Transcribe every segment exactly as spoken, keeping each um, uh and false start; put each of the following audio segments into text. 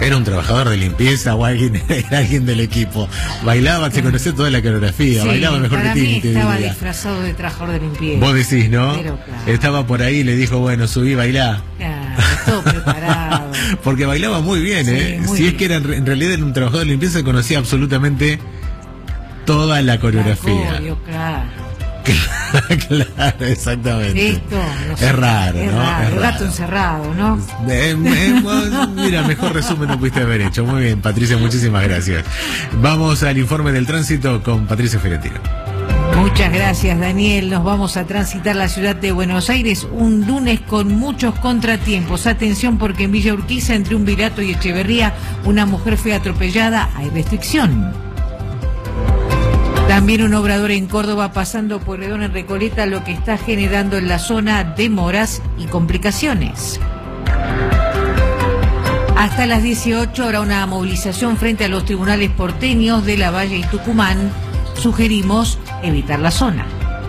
era un trabajador de limpieza o alguien, era alguien del equipo. Bailaba, se conocía toda la coreografía, Sí, bailaba mejor que para mí Tini, te estaba diría. disfrazado de trabajador de limpieza. Vos decís, ¿no? Pero, claro. Estaba por ahí y le dijo, bueno, subí, bailá. Claro, todo preparado. Porque bailaba muy bien, Sí, ¿eh? muy si bien. es que era en realidad era un trabajador de limpieza, conocía absolutamente toda la coreografía. La coreo, claro. Claro, exactamente. Esto, no sé, es raro, es ¿no? raro, Es el gato raro. encerrado, ¿no? Eh, eh, vos, mira, mejor resumen no pudiste haber hecho. Muy bien, Patricia, muchísimas gracias. Vamos al informe del tránsito con Patricia Fiorentino. Muchas gracias, Daniel. Nos vamos a transitar la ciudad de Buenos Aires un lunes con muchos contratiempos. Atención, porque en Villa Urquiza, entre un Virato y Echeverría, una mujer fue atropellada. Hay restricción. También un obrador en Córdoba pasando por Redón en Recoleta, lo que está generando en la zona demoras y complicaciones. Hasta las dieciocho habrá una movilización frente a los tribunales porteños de La Valle y Tucumán. Sugerimos evitar la zona.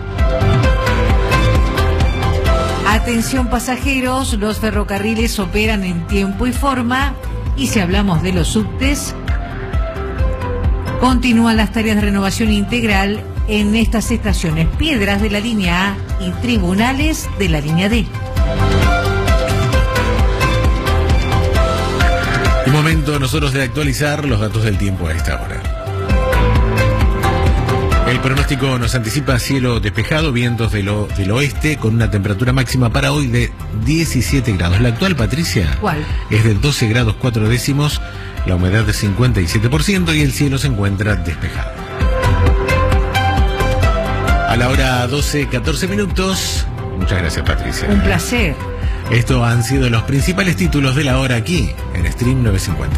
Atención pasajeros, los ferrocarriles operan en tiempo y forma. Y si hablamos de los subtes, continúan las tareas de renovación integral en estas estaciones: Piedras de la línea A y Tribunales de la línea D. Y momento nosotros de actualizar los datos del tiempo a esta hora. El pronóstico nos anticipa cielo despejado, vientos del, o, del oeste, con una temperatura máxima para hoy de diecisiete grados. La actual, Patricia, ¿Cuál? es de doce grados cuatro décimos, la humedad de cincuenta y siete por ciento y el cielo se encuentra despejado. A la hora doce, catorce minutos. Muchas gracias, Patricia. Un placer. Estos han sido los principales títulos de la hora aquí, en Stream novecientos cincuenta.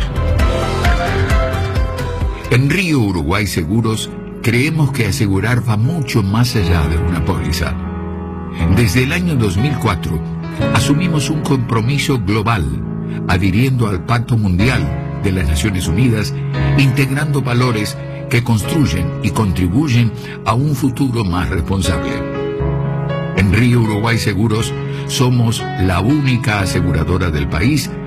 En Río Uruguay Seguros creemos que asegurar va mucho más allá de una póliza. Desde el año dos mil cuatro asumimos un compromiso global, adhiriendo al Pacto Mundial de las Naciones Unidas, integrando valores que construyen y contribuyen a un futuro más responsable. En Río Uruguay Seguros somos la única aseguradora del país